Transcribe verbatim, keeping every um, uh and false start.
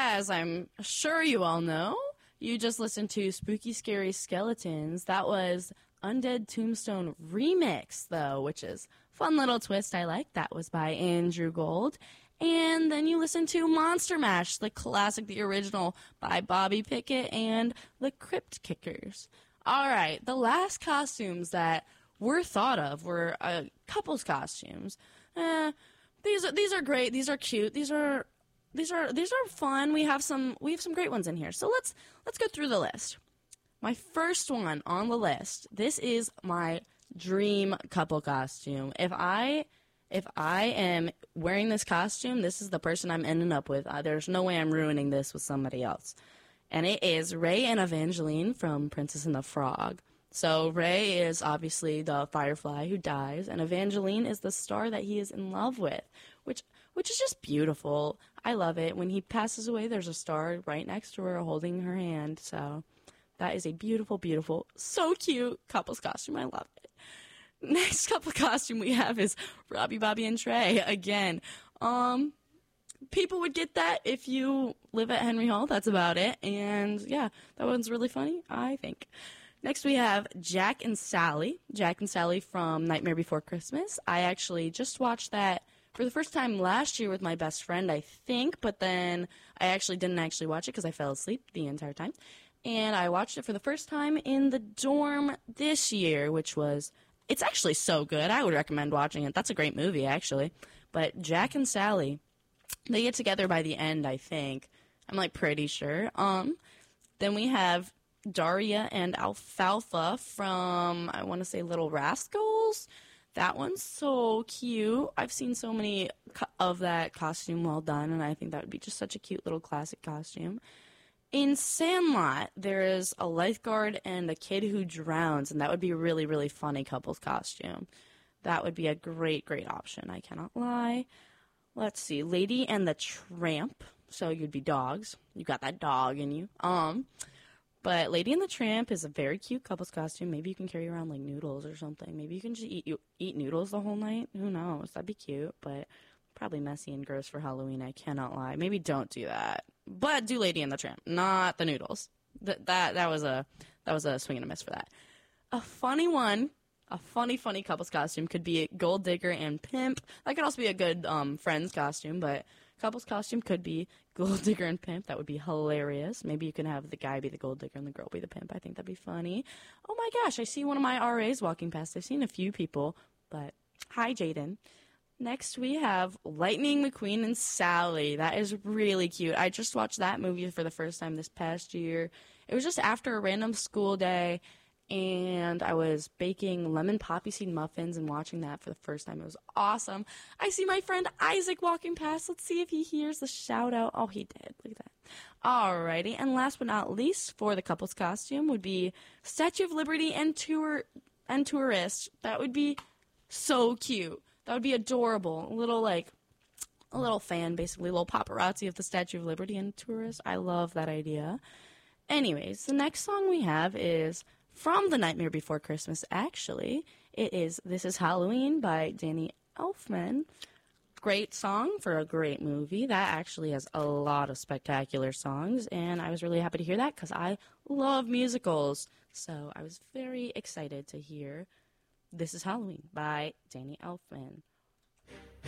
as I'm sure you all know, you just listened to Spooky Scary Skeletons. That was Undead Tombstone Remix, though, which is a fun little twist I like. That was by Andrew Gold. And then you listened to Monster Mash, the classic, the original, by Bobby Pickett and the Crypt Kickers. All right, the last costumes that were thought of were uh, couples costumes. Eh, these are these are great. These are cute. These are these are these are fun. We have some we have some great ones in here. So let's let's go through the list. My first one on the list. This is my dream couple costume. If I if I am wearing this costume, this is the person I'm ending up with. Uh, there's no way I'm ruining this with somebody else. And it is Ray and Evangeline from Princess and the Frog. So Ray is obviously the firefly who dies, and Evangeline is the star that he is in love with, which which is just beautiful. I love it. When he passes away, there's a star right next to her holding her hand. So that is a beautiful, beautiful, so cute couple's costume. I love it. Next couple costume we have is Robbie, Bobby, and Trey. Again, um, people would get that if you live at Henry Hall. That's about it. And yeah, that one's really funny, I think. Next we have Jack and Sally. Jack and Sally from Nightmare Before Christmas. I actually just watched that for the first time last year with my best friend, I think, but then I actually didn't actually watch it because I fell asleep the entire time. And I watched it for the first time in the dorm this year, which was, it's actually so good. I would recommend watching it. That's a great movie, actually. But Jack and Sally, they get together by the end, I think. I'm, like, pretty sure. Um, then we have Daria and Alfalfa from, I want to say, Little Rascals. That one's so cute. I've seen so many co- of that costume well done, and I think that would be just such a cute little classic costume. In Sandlot, there is a lifeguard and a kid who drowns, and that would be a really, really funny couple's costume. That would be a great, great option. I cannot lie. Let's see. Lady and the Tramp. So you'd be dogs. You got that dog in you. Um... But Lady and the Tramp is a very cute couple's costume. Maybe you can carry around, like, noodles or something. Maybe you can just eat you, eat noodles the whole night. Who knows? That'd be cute, but probably messy and gross for Halloween. I cannot lie. Maybe don't do that. But do Lady and the Tramp, not the noodles. Th- that that was a that was a swing and a miss for that. A funny one, a funny, funny couple's costume could be Gold Digger and Pimp. That could also be a good um, friend's costume, but couple's costume could be Gold Digger and Pimp. That would be hilarious. Maybe you can have the guy be the Gold Digger and the girl be the Pimp. I think that'd be funny. Oh my gosh, I see one of my R As walking past. I've seen a few people, but hi, Jaden. Next we have Lightning McQueen and Sally. That is really cute. I just watched that movie for the first time this past year. It was just after a random school day, and I was baking lemon poppy seed muffins and watching that for the first time. It was awesome. I see my friend Isaac walking past. Let's see if he hears the shout out. Oh, he did. Look at that. Alrighty. And last but not least, for the couple's costume would be Statue of Liberty and tour and tourist. That would be so cute. That would be adorable. A little like a little fan, basically, a little paparazzi of the Statue of Liberty and tourist. I love that idea. Anyways, the next song we have is from The Nightmare Before Christmas, actually. It is This Is Halloween by Danny Elfman. Great song for a great movie. That actually has a lot of spectacular songs, and I was really happy to hear that because I love musicals. So I was very excited to hear This Is Halloween by Danny Elfman.